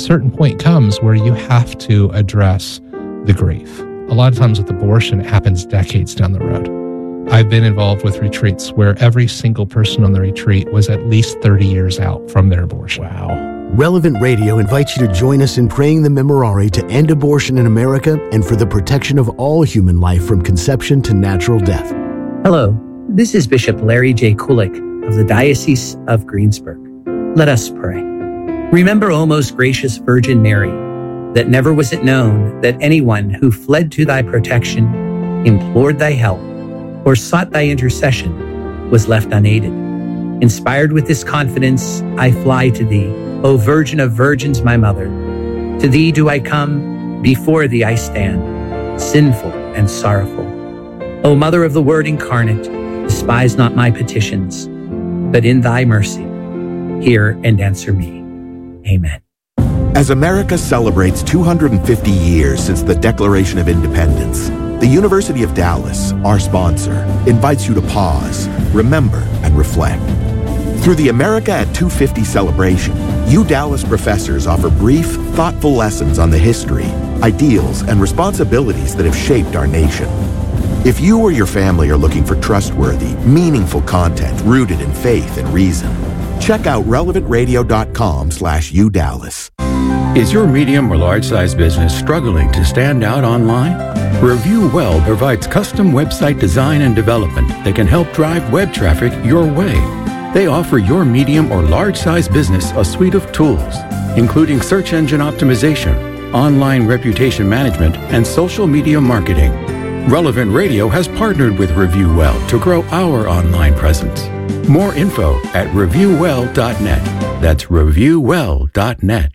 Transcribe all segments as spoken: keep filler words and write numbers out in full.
certain point comes where you have to address the grief. A lot of times with abortion, it happens decades down the road. I've been involved with retreats where every single person on the retreat was at least thirty years out from their abortion. Wow. Relevant Radio invites you to join us in praying the Memorare to end abortion in America and for the protection of all human life from conception to natural death. Hello, this is Bishop Larry J. Kulik of the Diocese of Greensburg. Let us pray. Remember, O most gracious Virgin Mary, that never was it known that anyone who fled to thy protection, implored thy help, or sought thy intercession was left unaided. Inspired with this confidence, I fly to thee, O Virgin of Virgins, my mother. To thee do I come, before thee I stand, sinful and sorrowful. O Mother of the Word incarnate, despise not my petitions, but in thy mercy, hear and answer me. Amen. As America celebrates two hundred fifty years since the Declaration of Independence, the University of Dallas, our sponsor, invites you to pause, remember, and reflect. Through the America at two fifty celebration, U Dallas professors offer brief, thoughtful lessons on the history, ideals, and responsibilities that have shaped our nation. If you or your family are looking for trustworthy, meaningful content rooted in faith and reason, check out relevant radio dot com slash U Dallas. Is your medium or large size business struggling to stand out online? Review Well provides custom website design and development that can help drive web traffic your way. They offer your medium or large size business a suite of tools, including search engine optimization, online reputation management, and social media marketing. Relevant Radio has partnered with Review Well to grow our online presence. More info at review well dot net. That's review well dot net.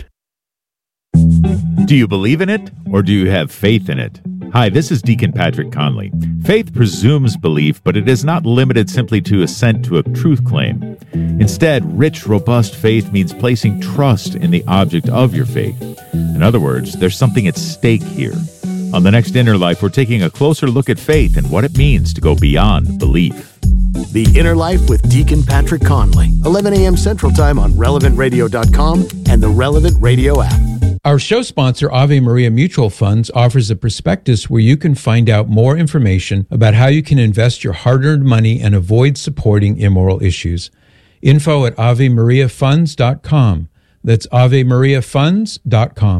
Do you believe in it, or do you have faith in it? Hi, this is Deacon Patrick Conley. Faith presumes belief, but it is not limited simply to assent to a truth claim. Instead, rich, robust faith means placing trust in the object of your faith. In other words, there's something at stake here. On the next Inner Life, we're taking a closer look at faith and what it means to go beyond belief. The Inner Life with Deacon Patrick Conley, eleven a.m. Central Time on relevant radio dot com and the Relevant Radio app. Our show sponsor, Ave Maria Mutual Funds, offers a prospectus where you can find out more information about how you can invest your hard-earned money and avoid supporting immoral issues. Info at ave maria funds dot com. That's ave maria funds dot com.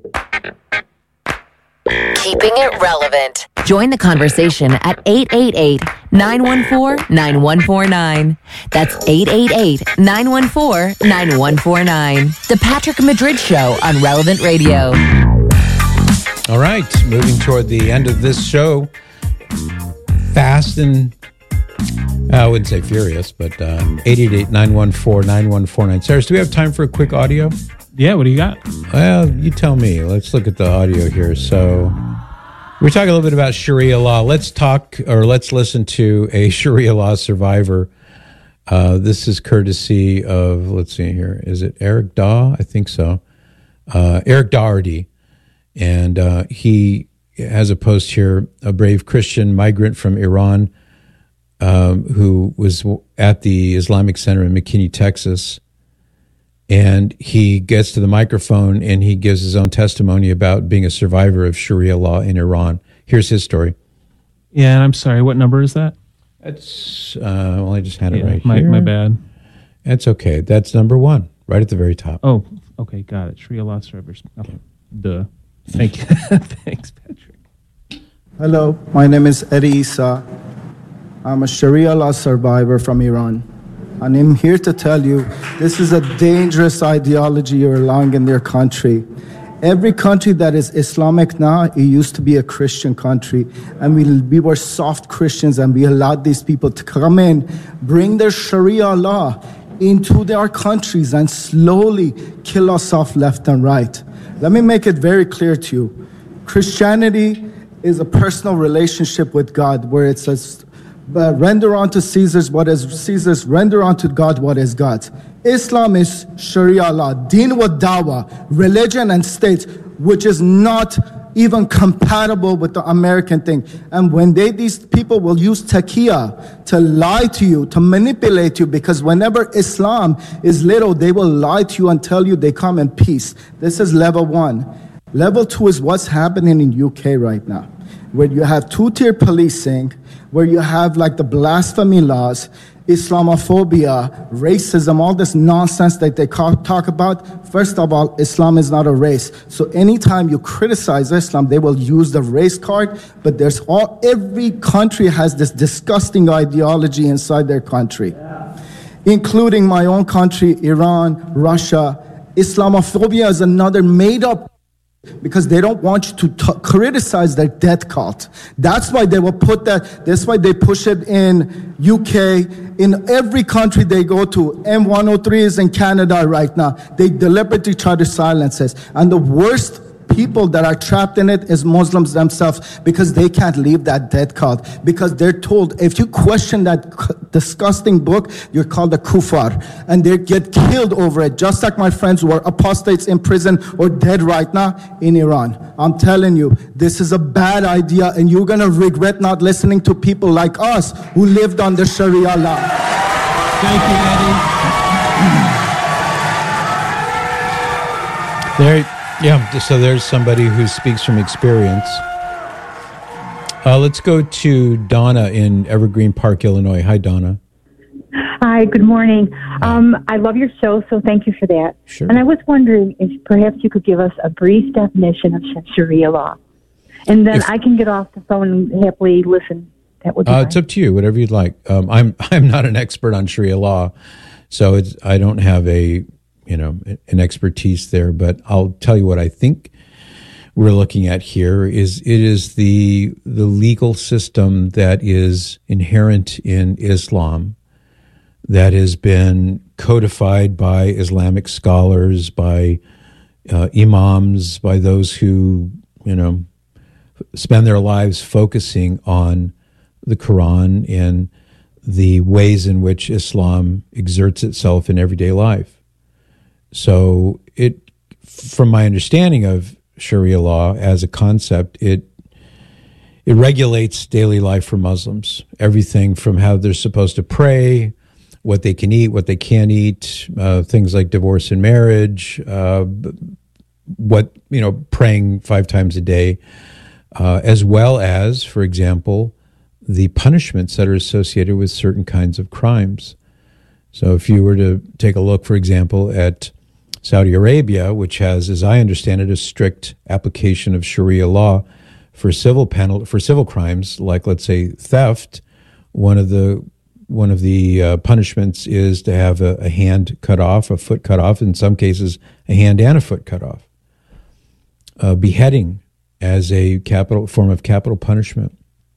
Keeping it relevant. Join the conversation at eight eight eight, nine one four, nine one four nine. That's eight eight eight, nine one four, nine one four nine. The Patrick Madrid Show on Relevant Radio. All right, moving toward the end of this show. Fast and, I wouldn't say furious, but um, eight eight eight, nine one four, nine one four nine. Sarah, do we have time for a quick audio? Yeah, what do you got? Well, you tell me. Let's look at the audio here. So we're talking a little bit about Sharia law. Let's talk, or let's listen to a Sharia law survivor. Uh, this is courtesy of, let's see here. Is it Eric Daw? I think so. Uh, Eric Daugherty. And uh, he has a post here, a brave Christian migrant from Iran um, who was at the Islamic Center in McKinney, Texas. And he gets to the microphone and he gives his own testimony about being a survivor of Sharia law in Iran. Here's his story. Yeah, and I'm sorry, what number is that? That's, uh, well, I just had it yeah, right my, here. My bad. That's okay. That's number one, right at the very top. Oh, okay, got it. Sharia law survivors. Okay. Duh. Thank you. Thanks, Patrick. Hello, my name is Eddie Issa. I'm a Sharia law survivor from Iran. And I'm here to tell you, this is a dangerous ideology you're allowing in their country. Every country that is Islamic now, it used to be a Christian country. And we, we were soft Christians and we allowed these people to come in, bring their Sharia law into their countries and slowly kill us off left and right. Let me make it very clear to you. Christianity is a personal relationship with God where it says, But render unto Caesar's what is Caesar's, render unto God what is God's. Islam is Sharia law, deen wa dawah, religion and state, which is not even compatible with the American thing. And when they, these people will use taqiyya to lie to you, to manipulate you, because whenever Islam is little, they will lie to you and tell you they come in peace. This is level one. Level two is what's happening in U K right now, where you have two-tier policing, where you have like the blasphemy laws, Islamophobia, racism, all this nonsense that they talk about. First of all, Islam is not a race. So anytime you criticize Islam, they will use the race card. But there's all, every country has this disgusting ideology inside their country, yeah. Including my own country, Iran, Russia. Islamophobia is another made-up, because they don't want you to t- criticize their death cult. That's why they will put that, that's why they push it in U K, in every country they go to. M one oh three is in Canada right now. They deliberately try to silence us. And the worst people that are trapped in it is Muslims themselves, because they can't leave that death cult, because they're told if you question that c- disgusting book, you're called a kufar, and they get killed over it, just like my friends who are apostates in prison or dead right now in Iran. I'm telling you, this is a bad idea, and you're gonna regret not listening to people like us who lived under Sharia law. Thank you, Eddie. There. Yeah, so there's somebody who speaks from experience. Uh, let's go to Donna in Evergreen Park, Illinois. Hi, Donna. Hi, good morning. Um, I love your show, so thank you for that. Sure. And I was wondering if perhaps you could give us a brief definition of Sharia law. And then if, I can get off the phone and happily listen. That would be uh, it's up to you, whatever you'd like. Um, I'm I'm not an expert on Sharia law, so it's, I don't have a... you know, an expertise there, but I'll tell you what I think we're looking at here is it is the the legal system that is inherent in Islam that has been codified by Islamic scholars, by uh, imams, by those who, you know, spend their lives focusing on the Quran and the ways in which Islam exerts itself in everyday life. So it, from my understanding of Sharia law as a concept, it it regulates daily life for Muslims. Everything from how they're supposed to pray, what they can eat, what they can't eat, uh, things like divorce and marriage, uh, what, you know, praying five times a day, uh, as well as, for example, the punishments that are associated with certain kinds of crimes. So if you were to take a look, for example, at Saudi Arabia, which has, as I understand it, a strict application of Sharia law for civil penal for civil crimes, like let's say theft. One of the one of the uh, punishments is to have a, a hand cut off, a foot cut off. In some cases, a hand and a foot cut off. Uh, beheading as a capital form of capital punishment.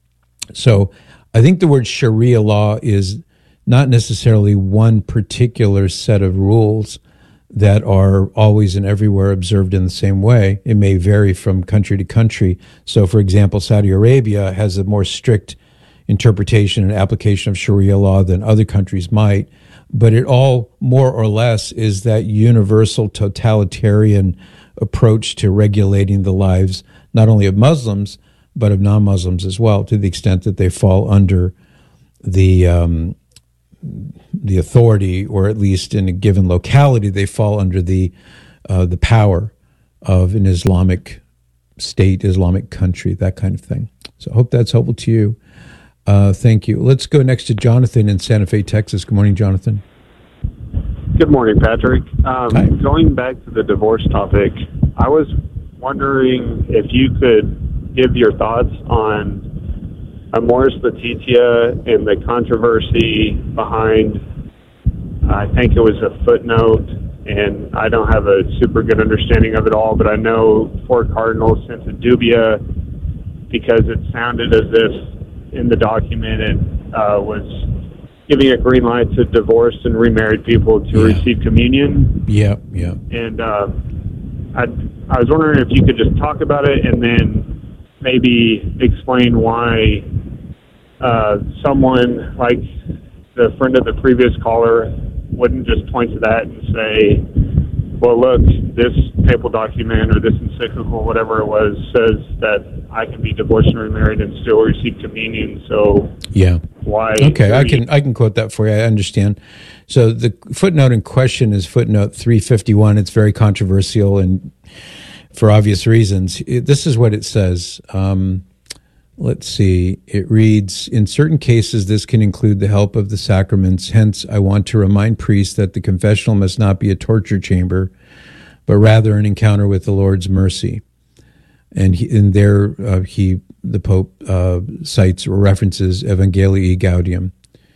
So, I think the word Sharia law is not necessarily one particular set of rules that are always and everywhere observed in the same way. It may vary from country to country. So, for example, Saudi Arabia has a more strict interpretation and application of Sharia law than other countries might, but it all more or less is that universal totalitarian approach to regulating the lives not only of Muslims, but of non-Muslims as well, to the extent that they fall under the um, the authority, or at least in a given locality, they fall under the uh, the power of an Islamic state, Islamic country, that kind of thing. So I hope that's helpful to you. Uh, thank you. Let's go next to Jonathan in Santa Fe, Texas. Good morning, Jonathan. Good morning, Patrick. Um, going back to the divorce topic, I was wondering if you could give your thoughts on Amoris Laetitia and the controversy behind, I think it was a footnote, and I don't have a super good understanding of it all, but I know Fort Cardinal sent a dubia because it sounded as if in the document it uh, was giving a green light to divorced and remarried people to yeah. receive communion. Yeah, yeah. And uh, I, I was wondering if you could just talk about it and then maybe explain why uh, someone like the friend of the previous caller wouldn't just point to that and say, well, look, this papal document or this encyclical, whatever it was, says that I can be divorced and remarried and still receive communion. So yeah, why? Okay, I can I can quote that for you. I understand. So the footnote in question is footnote three fifty-one. It's very controversial and for obvious reasons. It, this is what it says. Um, let's see. It reads, in certain cases, this can include the help of the sacraments. Hence, I want to remind priests that the confessional must not be a torture chamber, but rather an encounter with the Lord's mercy. And, he, and there uh, he, the Pope uh, cites or references Evangelii Gaudium.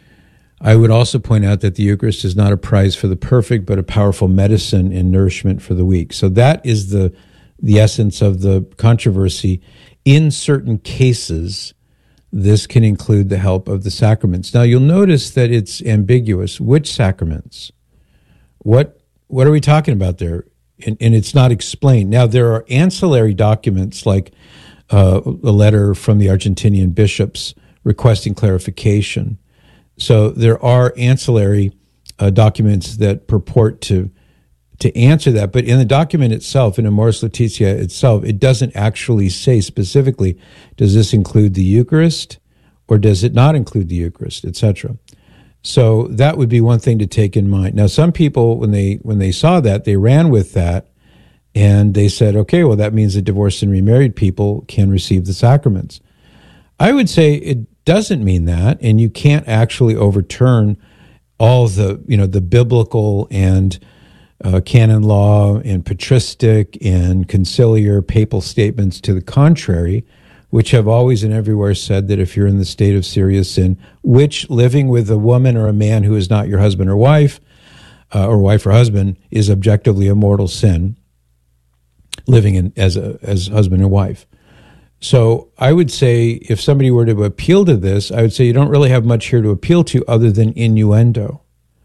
I would also point out that the Eucharist is not a prize for the perfect, but a powerful medicine and nourishment for the weak. So that is the the essence of the controversy. In certain cases, this can include the help of the sacraments. Now, you'll notice that it's ambiguous. Which sacraments? What what are we talking about there? And, and it's not explained. Now, there are ancillary documents like uh, a letter from the Argentinian bishops requesting clarification. So there are ancillary uh, documents that purport to to answer that. But in the document itself, in Amoris Laetitia itself, it doesn't actually say specifically, does this include the Eucharist or does it not include the Eucharist, et cetera. So that would be one thing to take in mind. Now, some people, when they when they saw that, they ran with that and they said, okay, well, that means that divorced and remarried people can receive the sacraments. I would say it doesn't mean that, and you can't actually overturn all the, you know, the biblical and uh, canon law and patristic and conciliar papal statements to the contrary, which have always and everywhere said that if you're in the state of serious sin, which living with a woman or a man who is not your husband or wife, uh, or wife or husband, is objectively a mortal sin, living in as a as husband and wife. So I would say if somebody were to appeal to this, I would say you don't really have much here to appeal to other than innuendo.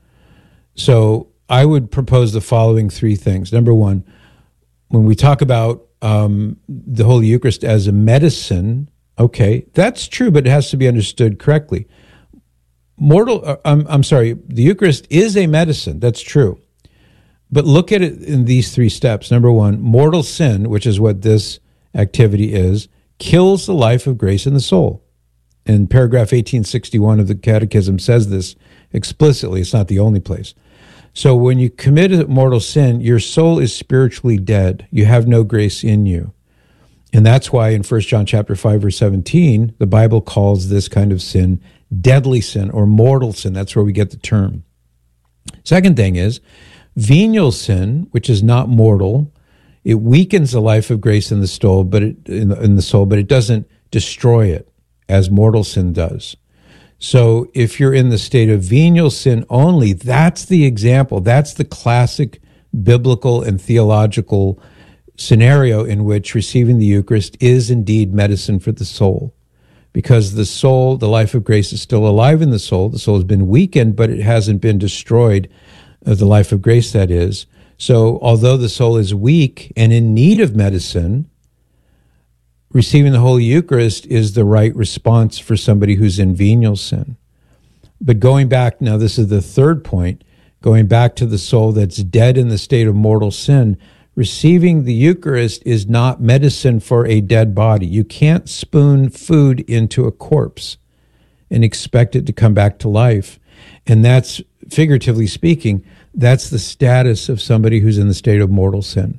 So I would propose the following three things. Number one, when we talk about um, the Holy Eucharist as a medicine, okay, that's true, but it has to be understood correctly. Mortal, uh, I'm, I'm sorry, the Eucharist is a medicine, that's true. But look at it in these three steps. Number one, mortal sin, which is what this activity is, kills the life of grace in the soul. And paragraph eighteen sixty-one of the Catechism says this explicitly. It's not the only place. So when you commit a mortal sin, your soul is spiritually dead. You have no grace in you. And that's why in First John chapter five, verse seventeen, the Bible calls this kind of sin deadly sin or mortal sin. That's where we get the term. Second thing is, venial sin, which is not mortal, it weakens the life of grace in the soul, but it, in, the, in the soul, but it doesn't destroy it as mortal sin does. So if you're in the state of venial sin only, that's the example. That's the classic biblical and theological scenario in which receiving the Eucharist is indeed medicine for the soul. Because the soul, the life of grace is still alive in the soul. The soul has been weakened, but it hasn't been destroyed, uh, the life of grace that is. So although the soul is weak and in need of medicine, receiving the Holy Eucharist is the right response for somebody who's in venial sin. But going back, now this is the third point, going back to the soul that's dead in the state of mortal sin, receiving the Eucharist is not medicine for a dead body. You can't spoon food into a corpse and expect it to come back to life. And that's, figuratively speaking, that's the status of somebody who's in the state of mortal sin.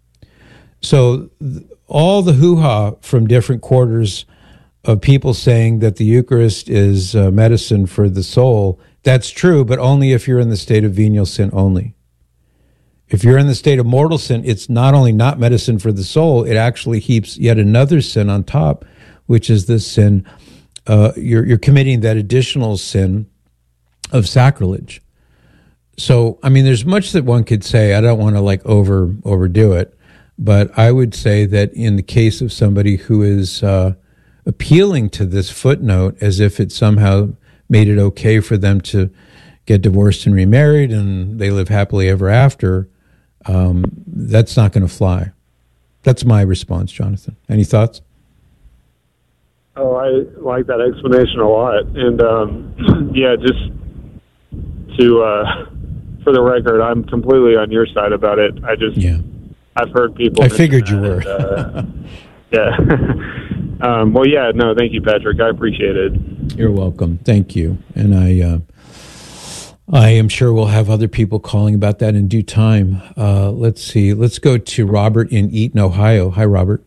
So th- all the hoo-ha from different quarters of people saying that the Eucharist is uh, medicine for the soul, that's true, but only if you're in the state of venial sin only. If you're in the state of mortal sin, it's not only not medicine for the soul, it actually heaps yet another sin on top, which is this sin, uh, you're, you're committing that additional sin of sacrilege. So, I mean, there's much that one could say. I don't want to like over overdo it. But I would say that in the case of somebody who is uh, appealing to this footnote as if it somehow made it okay for them to get divorced and remarried and they live happily ever after, um, that's not going to fly. That's my response, Jonathan. Any thoughts? Oh, I like that explanation a lot. And, um, yeah, just to uh, for the record, I'm completely on your side about it. I just, yeah. I've heard people. I figured you were. And, uh, yeah. um, well, yeah, no, thank you, Patrick. I appreciate it. You're welcome. Thank you. And I, uh, I am sure we'll have other people calling about that in due time. Uh, let's see. Let's go to Robert in Eaton, Ohio. Hi, Robert.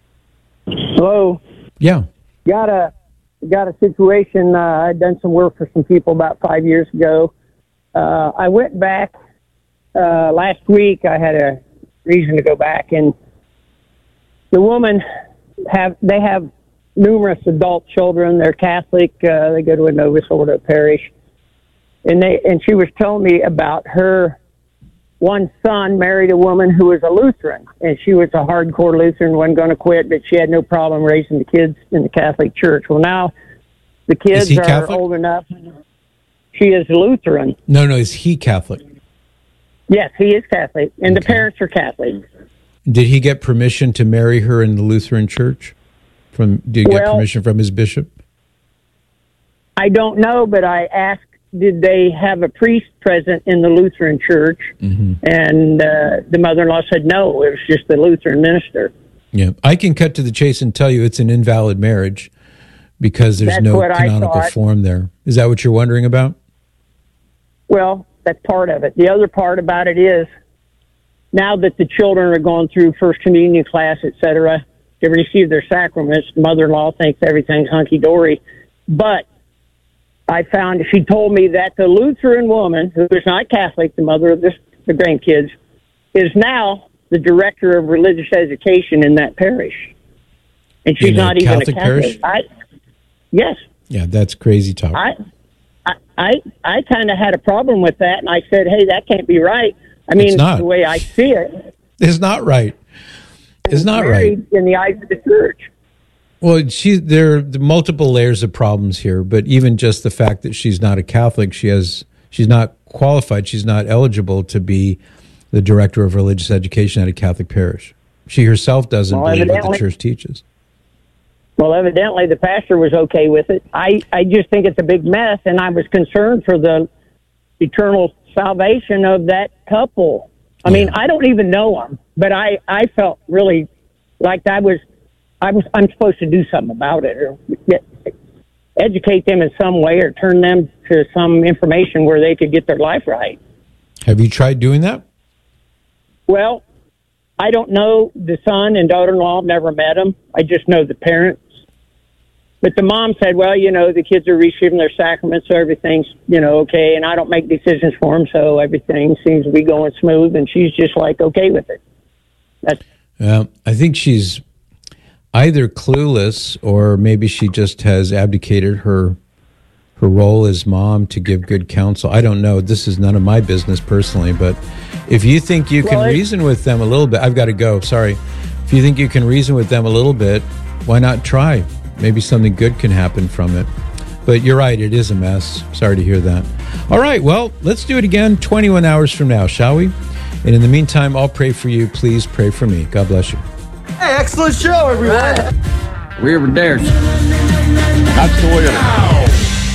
Hello. Yeah. Got a got a situation. Uh, I'd done some work for some people about five years ago. Uh, I went back uh, last week. I had a reason to go back, and the woman have they have numerous adult children. They're Catholic. Uh, they go to a Novus Ordo parish, and they and she was telling me about her one son married a woman who was a Lutheran, and she was a hardcore Lutheran, wasn't going to quit, but she had no problem raising the kids in the Catholic Church. Well, now the kids are Catholic? old enough. She is Lutheran. No, no, is he Catholic? Yes, he is Catholic, and Okay. the parents are Catholic. Did he get permission to marry her in the Lutheran Church? From did he get Well- permission from his bishop? I don't know, but I asked, did they have a priest present in the Lutheran Church? Mm-hmm. And uh, the mother-in-law said no, it was just the Lutheran minister. Yeah, I can cut to the chase and tell you it's an invalid marriage because there's That's no what I canonical thought. form there. Is that what you're wondering about? Well, that's part of it. The other part about it is, now that the children are going through First Communion class, et cetera, to receive their sacraments, the mother-in-law thinks everything's hunky-dory. But I found, she told me that the Lutheran woman, who is not Catholic, the mother of this, the grandkids, is now the director of religious education in that parish. And she's In a not even Catholic a Catholic. parish? I, yes. Yeah, that's crazy talk. I, I, I, I kind of had a problem with that, and I said, "Hey, that can't be right." I mean, It's not. the way I see it, It's not right. It's not right. married in the eyes of the church. Well, she there are multiple layers of problems here, but even just the fact that she's not a Catholic, she has she's not qualified, she's not eligible to be the director of religious education at a Catholic parish. She herself doesn't Well, believe what the evidently- church teaches. Well, evidently the pastor was okay with it. I, I just think it's a big mess, and I was concerned for the eternal salvation of that couple. I mean, I don't even know them, but I, I felt really like I was, I was, I'm supposed to do something about it, or get, educate them in some way, or turn them to some information where they could get their life right. Have you tried doing that? Well, I don't know the son and daughter-in-law. I've never met them. I just know the parents. But the mom said, well, you know, the kids are receiving their sacraments, so everything's, you know, okay, and I don't make decisions for them, so everything seems to be going smooth, and she's just, like, okay with it. That's Uh, I think she's either clueless or maybe she just has abdicated her her role as mom to give good counsel. I don't know. This is none of my business personally, but if you think you can Well, it- reason with them a little bit, I've got to go. Sorry. If you think you can reason with them a little bit, why not try? Maybe something good can happen from it. But you're right, it is a mess. Sorry to hear that. All right, well, let's do it again twenty-one hours from now, shall we? And in the meantime, I'll pray for you. Please pray for me. God bless you. Hey, excellent show, everyone. We were there. That's the way it is.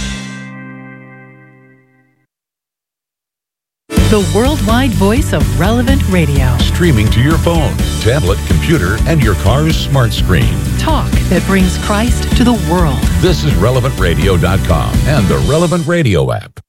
The worldwide voice of Relevant Radio. Streaming to your phone, tablet, computer, and your car's smart screen. Talk that brings Christ to the world. This is relevant radio dot com and the Relevant Radio app.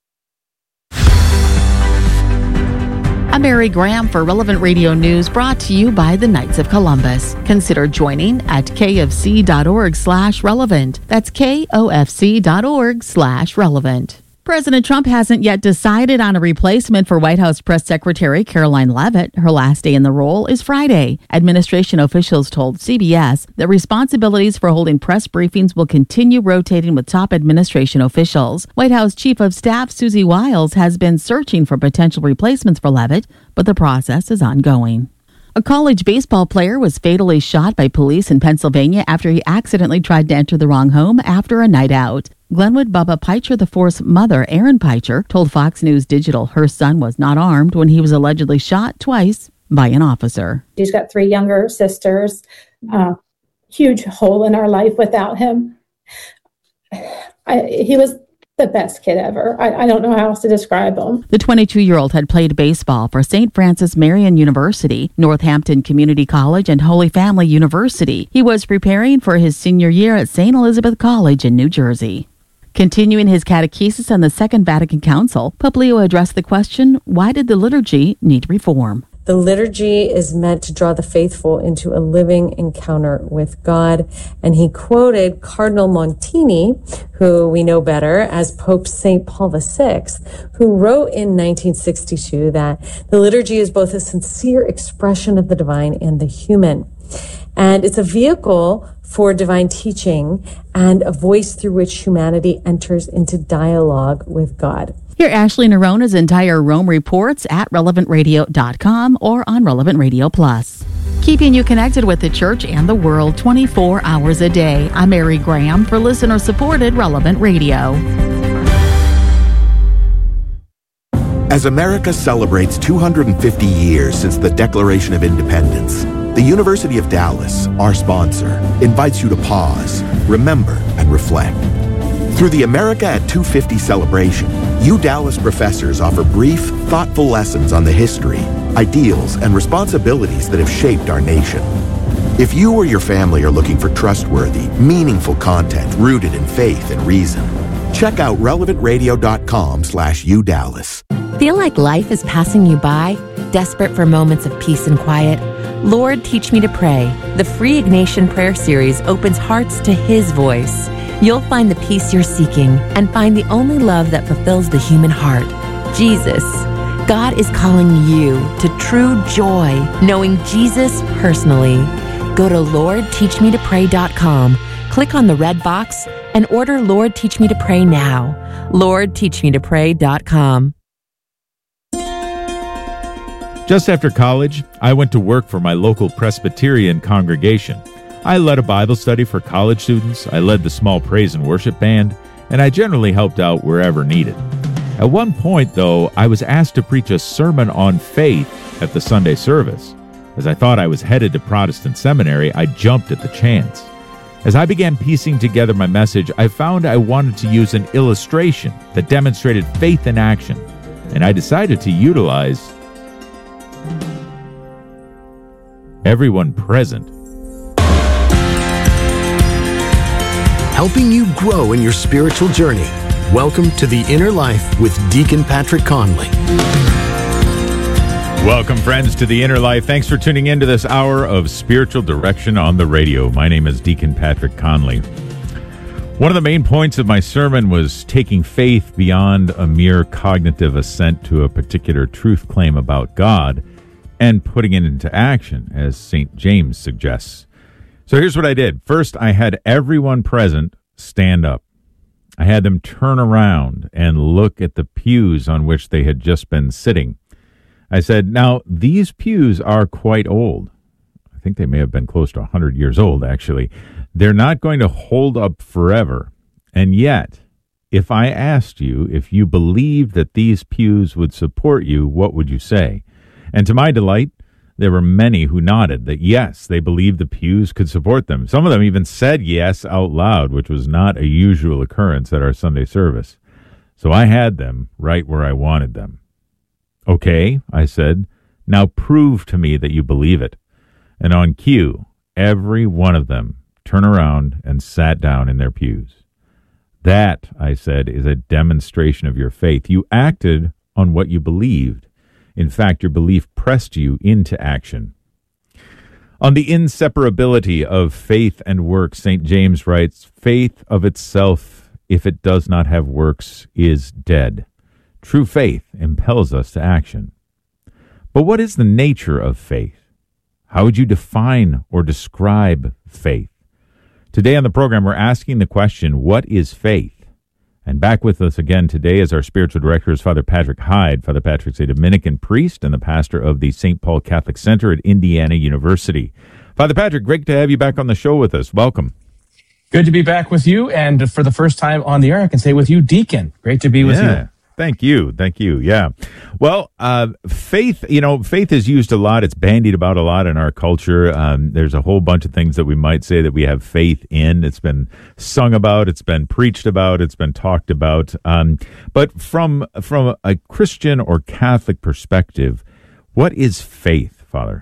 I'm Mary Graham for Relevant Radio News, brought to you by the Knights of Columbus. Consider joining at kfc.org slash relevant. That's kofc.org slash relevant. President Trump hasn't yet decided on a replacement for White House Press Secretary Caroline Leavitt. Her last day in the role is Friday. Administration officials told C B S that responsibilities for holding press briefings will continue rotating with top administration officials. White House Chief of Staff Susie Wiles has been searching for potential replacements for Leavitt, but the process is ongoing. A college baseball player was fatally shot by police in Pennsylvania after he accidentally tried to enter the wrong home after a night out. Glenwood Bubba Picher the four's mother, Erin Picher, told Fox News Digital her son was not armed when he was allegedly shot twice by an officer. She's got three younger sisters. Uh, huge hole in our life without him. I, he was the best kid ever. I, I don't know how else to describe him. The twenty-two-year-old had played baseball for Saint Francis Marian University, Northampton Community College, and Holy Family University. He was preparing for his senior year at Saint Elizabeth College in New Jersey. Continuing his catechesis on the Second Vatican Council, Pope Leo addressed the question, why did the liturgy need reform? The liturgy is meant to draw the faithful into a living encounter with God. And he quoted Cardinal Montini, who we know better as Pope Saint Paul the Sixth, who wrote in nineteen sixty-two that the liturgy is both a sincere expression of the divine and the human. And it's a vehicle for divine teaching and a voice through which humanity enters into dialogue with God. Hear Ashley Nerona's entire Rome reports at relevant radio dot com or on Relevant Radio Plus. Keeping you connected with the church and the world twenty-four hours a day. I'm Mary Graham for listener-supported Relevant Radio. As America celebrates two hundred fifty years since the Declaration of Independence, the University of Dallas, our sponsor, invites you to pause, remember, and reflect. Through the America at two fifty celebration, U Dallas professors offer brief, thoughtful lessons on the history, ideals, and responsibilities that have shaped our nation. If you or your family are looking for trustworthy, meaningful content rooted in faith and reason, check out relevant radio dot com slash U Dallas. Feel like life is passing you by? Desperate for moments of peace and quiet? Lord, Teach Me to Pray. The free Ignatian Prayer Series opens hearts to His voice. You'll find the peace you're seeking and find the only love that fulfills the human heart, Jesus. God is calling you to true joy, knowing Jesus personally. Go to Lord Teach Me to Pray dot com, click on the red box, and order Lord Teach Me to Pray now. Lord Teach Me to Pray dot com. Just after college, I went to work for my local Presbyterian congregation. I led a Bible study for college students, I led the small praise and worship band, and I generally helped out wherever needed. At one point, though, I was asked to preach a sermon on faith at the Sunday service. As I thought I was headed to Protestant seminary, I jumped at the chance. As I began piecing together my message, I found I wanted to use an illustration that demonstrated faith in action, and I decided to utilize everyone present. Helping you grow in your spiritual journey. Welcome to The Inner Life with Deacon Patrick Conley. Welcome, friends, to The Inner Life. Thanks for tuning in to this hour of spiritual direction on the radio. My name is Deacon Patrick Conley. One of the main points of my sermon was taking faith beyond a mere cognitive assent to a particular truth claim about God and putting it into action, as Saint James suggests. So here's what I did. First, I had everyone present stand up. I had them turn around and look at the pews on which they had just been sitting. I said, now, these pews are quite old. I think they may have been close to one hundred years old, actually. They're not going to hold up forever. And yet, if I asked you if you believed that these pews would support you, what would you say? And to my delight, there were many who nodded that yes, they believed the pews could support them. Some of them even said yes out loud, which was not a usual occurrence at our Sunday service. So I had them right where I wanted them. Okay, I said, now prove to me that you believe it. And on cue, every one of them turned around and sat down in their pews. That, I said, is a demonstration of your faith. You acted on what you believed. In fact, your belief pressed you into action. On the inseparability of faith and works, Saint James writes, faith of itself, if it does not have works, is dead. True faith impels us to action. But what is the nature of faith? How would you define or describe faith? Today on the program, we're asking the question, what is faith? And back with us again today as our spiritual director is Father Patrick Hyde. Father Patrick's a Dominican priest and the pastor of the Saint Paul Catholic Center at Indiana University. Father Patrick, great to have you back on the show with us. Welcome. Good to be back with you, and for the first time on the air, I can say with you, Deacon. Great to be with yeah. you. Thank you. Thank you. Yeah. Well, uh, faith, you know, faith is used a lot. It's bandied about a lot in our culture. Um, there's a whole bunch of things that we might say that we have faith in. It's been sung about. It's been preached about. It's been talked about. Um, but from, from a Christian or Catholic perspective, what is faith, Father?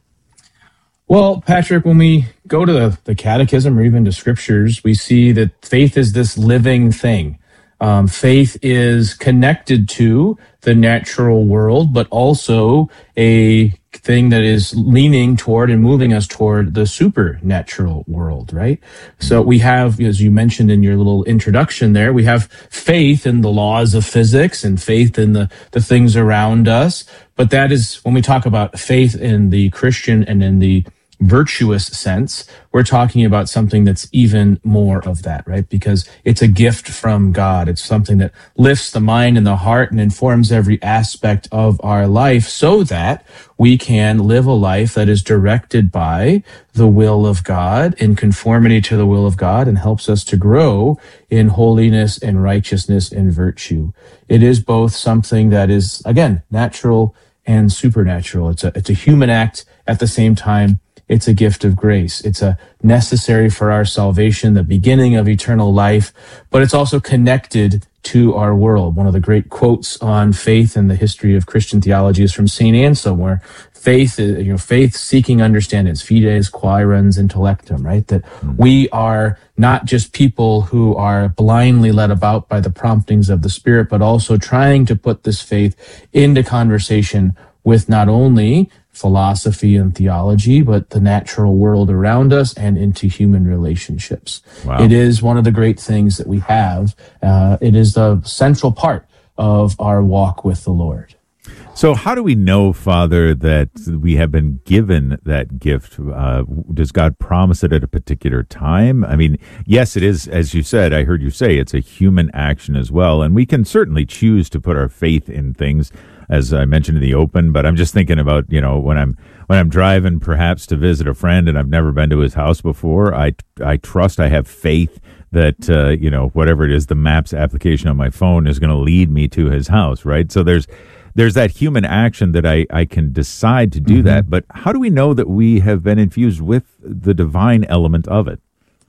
Well, Patrick, when we go to the, the catechism or even to scriptures, we see that faith is this living thing. Um, faith is connected to the natural world, but also a thing that is leaning toward and moving us toward the supernatural world, right? So we have, as you mentioned in your little introduction there, we have faith in the laws of physics and faith in the, the things around us. But that is, when we talk about faith in the Christian and in the virtuous sense, we're talking about something that's even more of that, right? Because it's a gift from God. It's something that lifts the mind and the heart and informs every aspect of our life so that we can live a life that is directed by the will of God, in conformity to the will of God, and helps us to grow in holiness and righteousness and virtue. It is both something that is, again, natural and supernatural. It's a, it's a human act at the same time. It's a gift of grace. It's a necessary for our salvation, the beginning of eternal life, but it's also connected to our world. One of the great quotes on faith in the history of Christian theology is from Saint Anselm, where faith, you know, faith seeking understanding, it's fides quaerens intellectum, right? That we are not just people who are blindly led about by the promptings of the Spirit, but also trying to put this faith into conversation with not only philosophy and theology, but the natural world around us and into human relationships. Wow. It is one of the great things that we have. Uh, it is the central part of our walk with the Lord. So how do we know, Father, that we have been given that gift? Uh, does God promise it at a particular time? I mean, yes, it is, as you said, I heard you say, it's a human action as well. And we can certainly choose to put our faith in things, as I mentioned in the open, but I'm just thinking about, you know, when I'm when I'm driving perhaps to visit a friend and I've never been to his house before, I, I trust, I have faith that, uh, you know, whatever it is, the Maps application on my phone is going to lead me to his house, right? So there's there's that human action that I, I can decide to do mm-hmm. that, but how do we know that we have been infused with the divine element of it?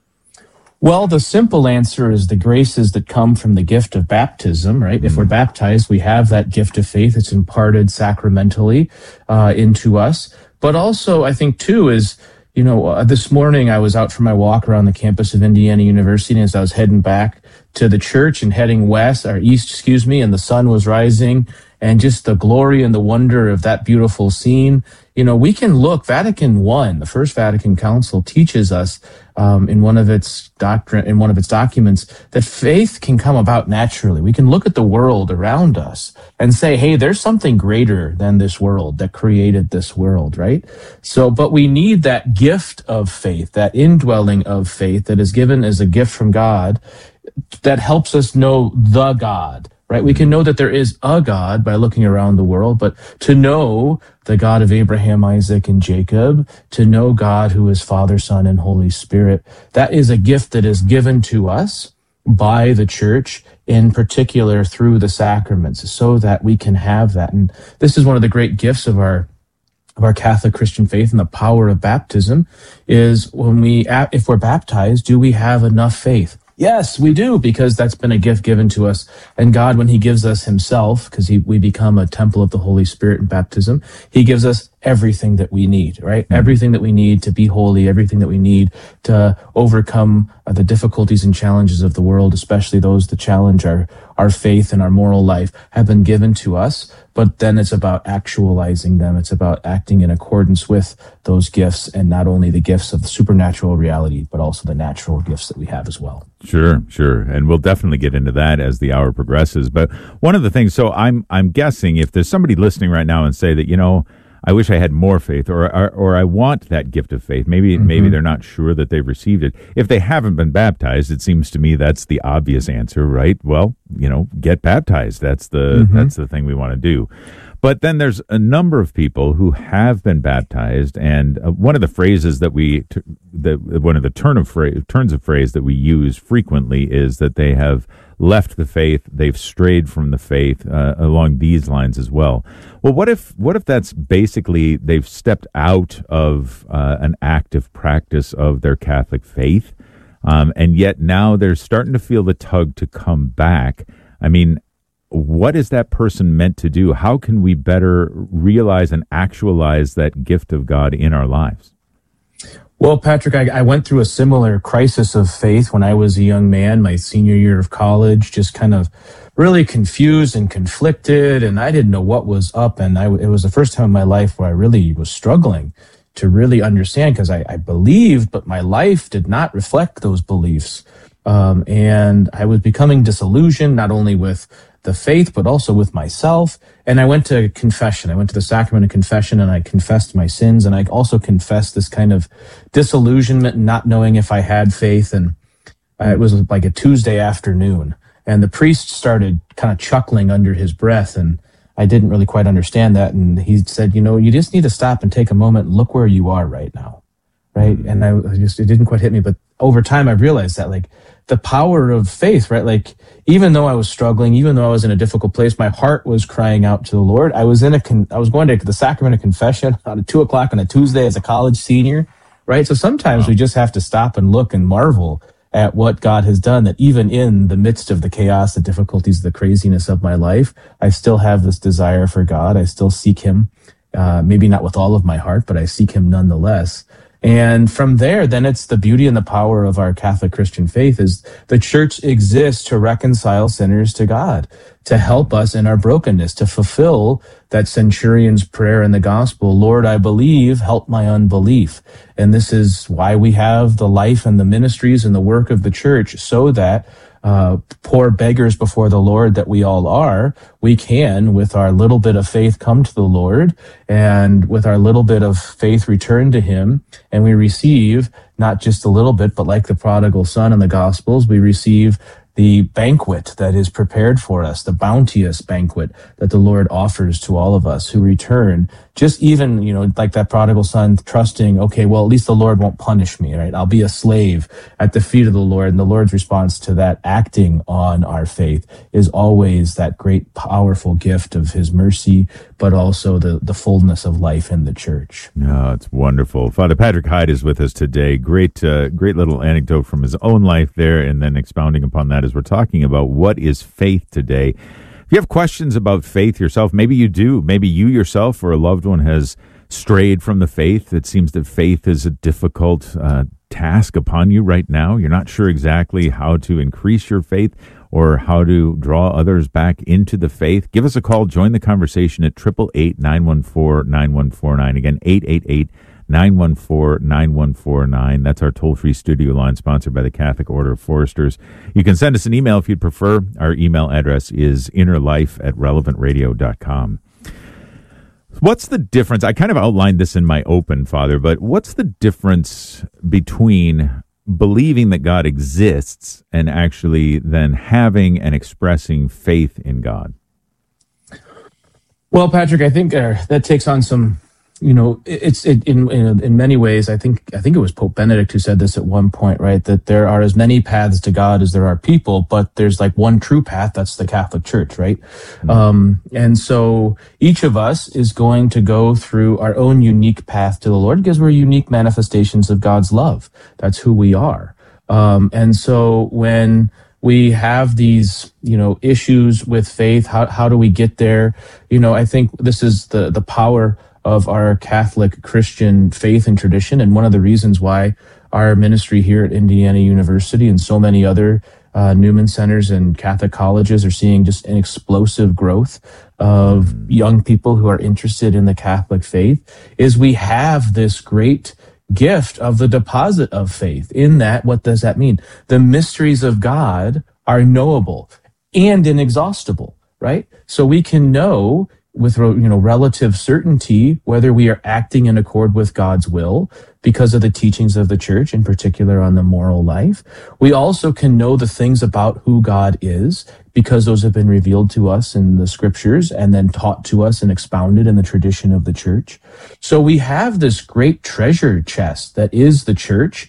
Well, the simple answer is the graces that come from the gift of baptism, right? Mm-hmm. If we're baptized, we have that gift of faith. It's imparted sacramentally uh, into us. But also, I think, too, is, you know, uh, this morning I was out for my walk around the campus of Indiana University, and as I was heading back to the church and heading west, or east, excuse me, and the sun was rising, and just the glory and the wonder of that beautiful scene. You know, we can look, Vatican One, the First Vatican Council, teaches us um, in one of its doctrine, in one of its documents, that faith can come about naturally. We can look at the world around us and say, hey, there's something greater than this world that created this world, right? So, but we need that gift of faith, that indwelling of faith that is given as a gift from God that helps us know the God. Right? We can know that there is a God by looking around the world, but to know the God of Abraham, Isaac, and Jacob, to know God who is Father, Son, and Holy Spirit, that is a gift that is given to us by the church, in particular through the sacraments, so that we can have that. And this is one of the great gifts of our of our Catholic Christian faith, and the power of baptism is when we, if we're baptized, do we have enough faith? Yes, we do, because that's been a gift given to us. And God, when he gives us himself, because he, we become a temple of the Holy Spirit in baptism, he gives us everything that we need, right? Mm-hmm. Everything that we need to be holy, everything that we need to overcome uh, the difficulties and challenges of the world, especially those that challenge our, our faith and our moral life, have been given to us. But then it's about actualizing them. It's about acting in accordance with those gifts, and not only the gifts of the supernatural reality, but also the natural gifts that we have as well. Sure, sure. And we'll definitely get into that as the hour progresses. But one of the things, so I'm I'm guessing if there's somebody listening right now and say that, you know, I wish I had more faith, or or, or I want that gift of faith. Maybe mm-hmm. maybe they're not sure that they've received it. If they haven't been baptized, it seems to me that's the obvious answer, right? Well, you know, get baptized. That's the mm-hmm. that's the thing we want to do. But then there's a number of people who have been baptized, and uh, one of the phrases that we, t- the one of the turn of phrase, turns of phrase that we use frequently is that they have left the faith, they've strayed from the faith uh, along these lines as well. Well, what if what if that's basically they've stepped out of uh, an active practice of their Catholic faith, um, and yet now they're starting to feel the tug to come back? I mean, what is that person meant to do? How can we better realize and actualize that gift of God in our lives? Well, Patrick, I, I went through a similar crisis of faith when I was a young man, my senior year of college, just kind of really confused and conflicted, and I didn't know what was up. And I, it was the first time in my life where I really was struggling to really understand, because I, I believed, but my life did not reflect those beliefs. Um, and I was becoming disillusioned, not only with the faith, but also with myself. And I went to confession. I went to the sacrament of confession, and I confessed my sins. And I also confessed this kind of disillusionment, not knowing if I had faith. And uh, it was like a Tuesday afternoon, and the priest started kind of chuckling under his breath. And I didn't really quite understand that. And he said, you know, you just need to stop and take a moment and look where you are right now. Right. And I, I just, it didn't quite hit me. But over time, I realized that, like, the power of faith, right? Like, even though I was struggling, even though I was in a difficult place, my heart was crying out to the Lord. I was in a, con- I was going to the sacrament of confession at two o'clock on a Tuesday as a college senior, right? So sometimes wow. we just have to stop and look and marvel at what God has done, that even in the midst of the chaos, the difficulties, the craziness of my life, I still have this desire for God. I still seek him, uh, maybe not with all of my heart, but I seek him nonetheless. And from there, then it's the beauty and the power of our Catholic Christian faith is the church exists to reconcile sinners to God, to help us in our brokenness, to fulfill that centurion's prayer in the gospel, Lord, I believe, help my unbelief. And this is why we have the life and the ministries and the work of the church, so that Uh, poor beggars before the Lord that we all are, we can, with our little bit of faith, come to the Lord, and with our little bit of faith return to him, and we receive not just a little bit, but like the prodigal son in the Gospels, we receive the banquet that is prepared for us, the bounteous banquet that the Lord offers to all of us who return. Just even, you know, like that prodigal son, trusting, okay, well, at least the Lord won't punish me, right? I'll be a slave at the feet of the Lord. And the Lord's response to that, acting on our faith, is always that great, powerful gift of his mercy, but also the, the fullness of life in the church. No, it's wonderful. Father Patrick Hyde is with us today. Great, uh, great little anecdote from his own life there, and then expounding upon that as we're talking about what is faith today. If you have questions about faith yourself, maybe you do. Maybe you yourself or a loved one has strayed from the faith. It seems that faith is a difficult uh, task upon you right now. You're not sure exactly how to increase your faith or how to draw others back into the faith. Give us a call. Join the conversation at eight eight eight, nine one four, nine one four nine. Again, eight eight eight, nine one four, nine one four nine. That's our toll-free studio line, sponsored by the Catholic Order of Foresters. You can send us an email if you'd prefer. Our email address is innerlife at relevant radio dot com. What's the difference? I kind of outlined this in my open, Father, but what's the difference between believing that God exists and actually then having and expressing faith in God? Well, Patrick, I think uh, that takes on some, you know, it's it, in, in in many ways. I think I think it was Pope Benedict who said this at one point, right? That there are as many paths to God as there are people, but there's like one true path. That's the Catholic Church, right? Mm-hmm. Um, and so each of us is going to go through our own unique path to the Lord, because we're unique manifestations of God's love. That's who we are. Um, and so when we have these, you know, issues with faith, how how do we get there? You know, I think this is the the power of our Catholic Christian faith and tradition, and one of the reasons why our ministry here at Indiana University and so many other uh, Newman Centers and Catholic colleges are seeing just an explosive growth of young people who are interested in the Catholic faith, is we have this great gift of the deposit of faith. In that, what does that mean? The mysteries of God are knowable and inexhaustible, right? So we can know with, you know, relative certainty whether we are acting in accord with God's will because of the teachings of the church, in particular on the moral life. We also can know the things about who God is because those have been revealed to us in the scriptures and then taught to us and expounded in the tradition of the church. So we have this great treasure chest that is the church,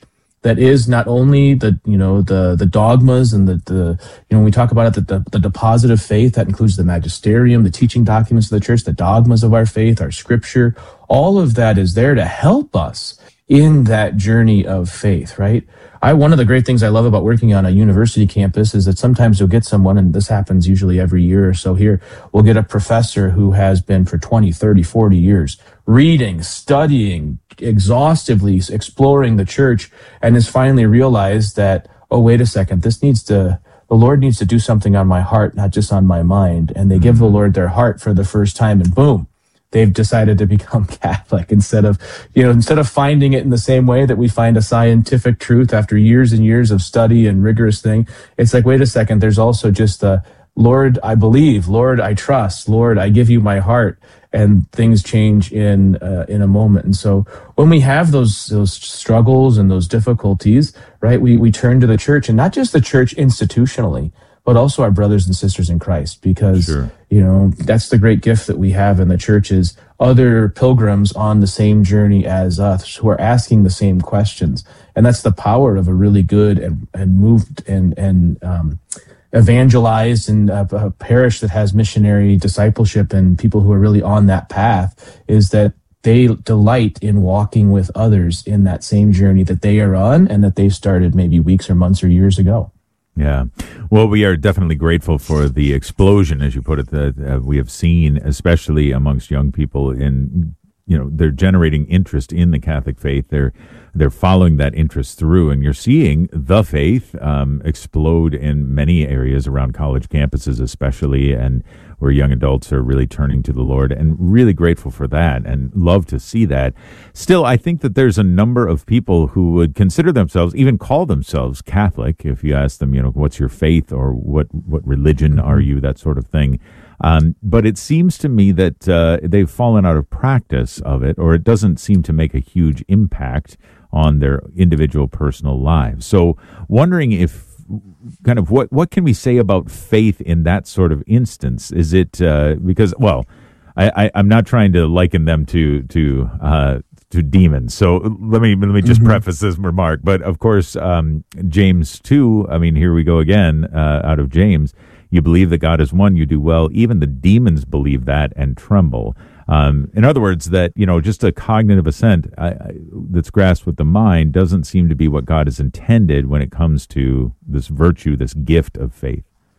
that is not only the, you know, the the dogmas and the, the you know, when we talk about it, the, the, the deposit of faith, that includes the magisterium, the teaching documents of the church, the dogmas of our faith, our scripture, all of that is there to help us in that journey of faith, right? I, one of the great things I love about working on a university campus is that sometimes you'll get someone, and this happens usually every year or so here, we'll get a professor who has been for twenty, thirty, forty years reading, studying, exhaustively exploring the church, and has finally realized that, oh, wait a second, this needs to, the Lord needs to do something on my heart, not just on my mind. And they give the Lord their heart for the first time, and boom, they've decided to become Catholic instead of, you know, instead of finding it in the same way that we find a scientific truth after years and years of study and rigorous thing. It's like, wait a second, there's also just the, Lord, I believe, Lord, I trust, Lord, I give you my heart, and things change in uh, in a moment. And so when we have those those struggles and those difficulties, right, we we turn to the church, and not just the church institutionally, but also our brothers and sisters in Christ, because, sure. you know, that's the great gift that we have in the church is other pilgrims on the same journey as us who are asking the same questions. And that's the power of a really good and, and moved and, and um, evangelized and a, a parish that has missionary discipleship and people who are really on that path, is that they delight in walking with others in that same journey that they are on and that they started maybe weeks or months or years ago. Yeah. Well, we are definitely grateful for the explosion, as you put it, that uh, we have seen, especially amongst young people in, you know, they're generating interest in the Catholic faith. They're, they're following that interest through, and you're seeing the faith um, explode in many areas around college campuses, especially, and where young adults are really turning to the Lord, and really grateful for that and love to see that. Still, I think that there's a number of people who would consider themselves, even call themselves Catholic, if you ask them, you know, what's your faith or what, what religion are you, that sort of thing. Um, but it seems to me that uh, they've fallen out of practice of it, or it doesn't seem to make a huge impact on their individual personal lives. So wondering if kind of what, what can we say about faith in that sort of instance? Is it uh, because, well, I, I, I'm not trying to liken them to to uh, to demons. So let me let me just mm-hmm. preface this remark. But of course, um, James two, I mean, here we go again uh, out of James. You believe that God is one, you do well. Even the demons believe that and tremble. Um, in other words, that, you know, just a cognitive assent I, I, that's grasped with the mind doesn't seem to be what God has intended when it comes to this virtue, this gift of faith.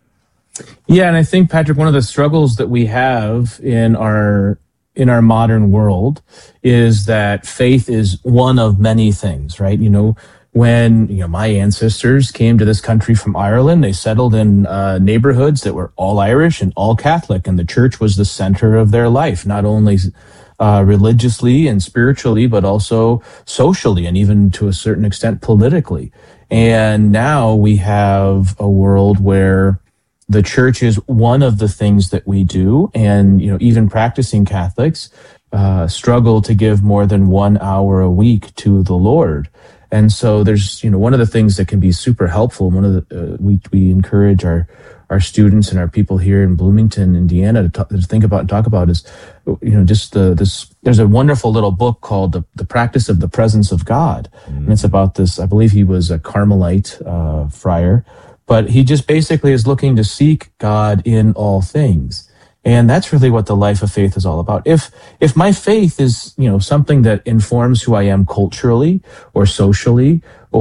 Yeah, and I think, Patrick, one of the struggles that we have in our in our modern world is that faith is one of many things, right? You know, when, you know, my ancestors came to this country from Ireland, they settled in uh, neighborhoods that were all Irish and all Catholic, and the church was the center of their life, not only uh, religiously and spiritually, but also socially and even to a certain extent politically. And now we have a world where the church is one of the things that we do, and, you know, even practicing Catholics uh, struggle to give more than one hour a week to the Lord. And so there's, you know, one of the things that can be super helpful. One of the, uh, we, we encourage our, our students and our people here in Bloomington, Indiana to, talk, to think about and talk about is, you know, just the, this, there's a wonderful little book called The, the Practice of the Presence of God. Mm. And it's about this, I believe he was a Carmelite, uh, friar, but he just basically is looking to seek God in all things. And that's really what the life of faith is all about. If if my faith is, you know, something that informs who I am culturally or socially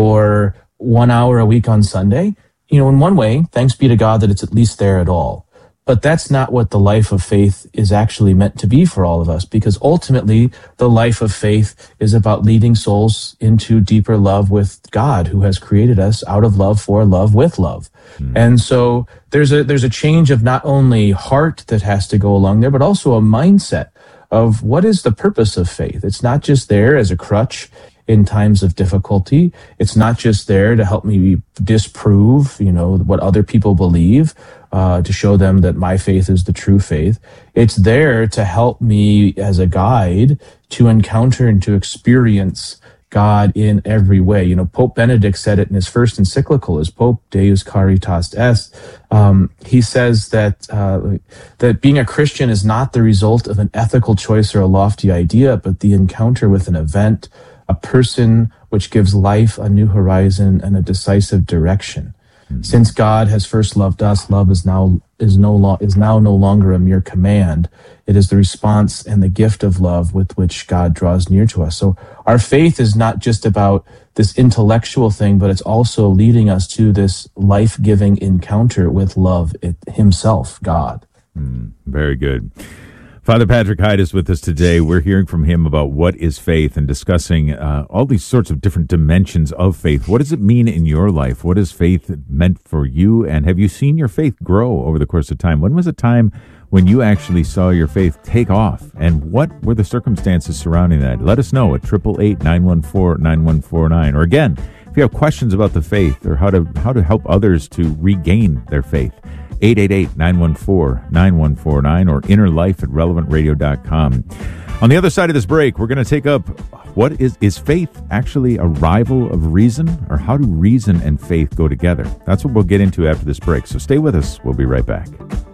or one hour a week on Sunday, you know, in one way, thanks be to God that it's at least there at all. But that's not what the life of faith is actually meant to be for all of us, because ultimately the life of faith is about leading souls into deeper love with God, who has created us out of love for love with love. Mm. And so there's a there's a change of not only heart that has to go along there, but also a mindset of what is the purpose of faith. It's not just there as a crutch in times of difficulty. It's not just there to help me disprove, you know, what other people believe, uh, to show them that my faith is the true faith. It's there to help me as a guide to encounter and to experience God in every way. You know, Pope Benedict said it in his first encyclical as Pope, Deus Caritas Est. Um, he says that uh, that being a Christian is not the result of an ethical choice or a lofty idea, but the encounter with an event, a person which gives life a new horizon and a decisive direction. Mm-hmm. Since God has first loved us, love is now is no lo- is now no longer a mere command. It is the response and the gift of love with which God draws near to us. So our faith is not just about this intellectual thing, but it's also leading us to this life-giving encounter with love it, himself, God. Mm, very good. Father Patrick Hyde is with us today. We're hearing from him about what is faith and discussing uh, all these sorts of different dimensions of faith. What does it mean in your life? What has faith meant for you? And have you seen your faith grow over the course of time? When was a time when you actually saw your faith take off? And what were the circumstances surrounding that? Let us know at eight eight eight, nine one four, nine one four nine. Or again, if you have questions about the faith or how to how to help others to regain their faith, eight eight eight, nine one four, nine one four nine or innerlife at relevant radio dot com. On the other side of this break, we're going to take up what is, is faith actually a rival of reason, or how do reason and faith go together? That's what we'll get into after this break. So stay with us. We'll be right back.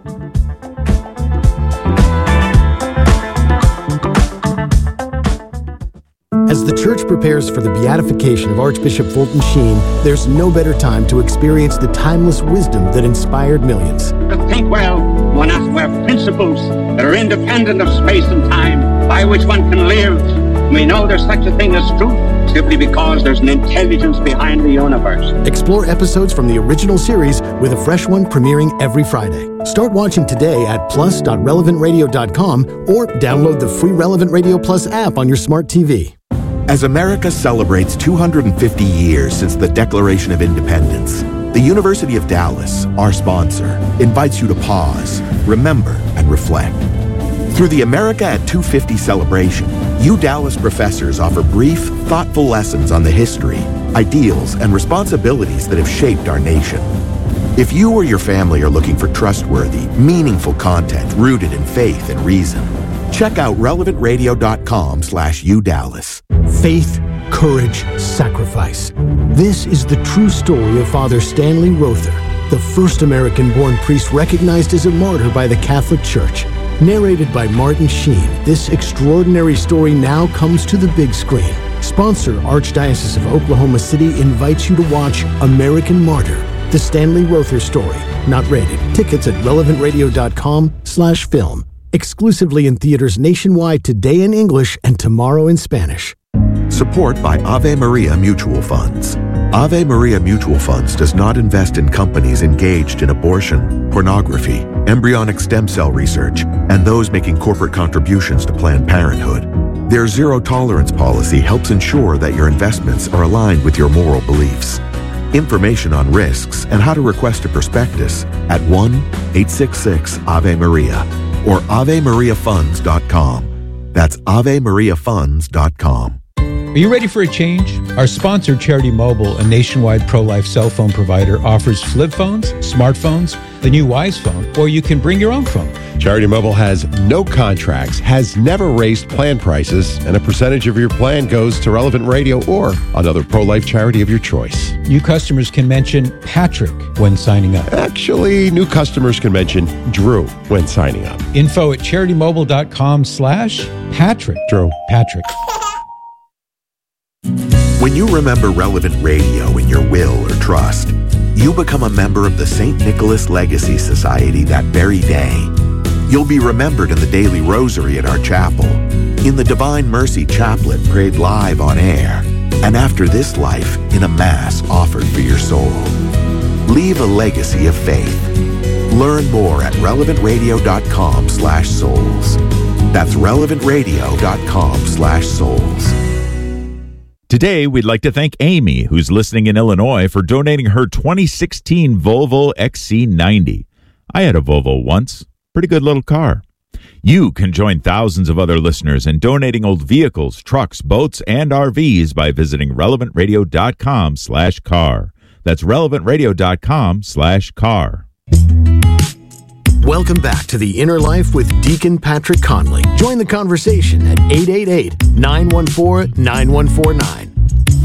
As the church prepares for the beatification of Archbishop Fulton Sheen, there's no better time to experience the timeless wisdom that inspired millions. To think well, one has to have principles that are independent of space and time, by which one can live. We know there's such a thing as truth, simply because there's an intelligence behind the universe. Explore episodes from the original series with a fresh one premiering every Friday. Start watching today at plus dot relevant radio dot com or download the free Relevant Radio Plus app on your smart T V. As America celebrates two hundred fifty years since the Declaration of Independence, the University of Dallas, our sponsor, invites you to pause, remember, and reflect. Through the America at two fifty celebration, you Dallas professors offer brief, thoughtful lessons on the history, ideals, and responsibilities that have shaped our nation. If you or your family are looking for trustworthy, meaningful content rooted in faith and reason, check out relevant radio dot com slash U Dallas. Faith, courage, sacrifice. This is the true story of Father Stanley Rother, the first American-born priest recognized as a martyr by the Catholic Church. Narrated by Martin Sheen, this extraordinary story now comes to the big screen. Sponsor Archdiocese of Oklahoma City invites you to watch American Martyr, the Stanley Rother story. Not rated. Tickets at relevant radio dot com slash film. Exclusively in theaters nationwide today in English and tomorrow in Spanish. Support by Ave Maria Mutual Funds. Ave Maria Mutual Funds does not invest in companies engaged in abortion, pornography, embryonic stem cell research, and those making corporate contributions to Planned Parenthood. Their zero tolerance policy helps ensure that your investments are aligned with your moral beliefs. Information on risks and how to request a prospectus at one eight six six Ave Maria or ave maria funds dot com. That's ave maria funds dot com. Are you ready for a change? Our sponsor, Charity Mobile, a nationwide pro-life cell phone provider, offers flip phones, smartphones, the new Wise phone, or you can bring your own phone. Charity Mobile has no contracts, has never raised plan prices, and a percentage of your plan goes to Relevant Radio or another pro-life charity of your choice. New customers can mention Patrick when signing up. Actually, new customers can mention Drew when signing up. Info at charitymobile.com slash Patrick. Drew. Patrick. When you remember Relevant Radio in your will or trust, you become a member of the Saint Nicholas Legacy Society that very day. You'll be remembered in the daily rosary at our chapel, in the Divine Mercy Chaplet prayed live on air, and after this life, in a Mass offered for your soul. Leave a legacy of faith. Learn more at relevant radio dot com slash souls. That's relevant radio dot com slash souls. Today, we'd like to thank Amy, who's listening in Illinois, for donating her twenty sixteen Volvo X C ninety. I had a Volvo once. Pretty good little car. You can join thousands of other listeners in donating old vehicles, trucks, boats, and R Vs by visiting relevant radio dot com slash car. That's relevant radio dot com slash car. Welcome back to The Inner Life with Deacon Patrick Conley. Join the conversation at eight eight eight, nine one four, nine one four nine.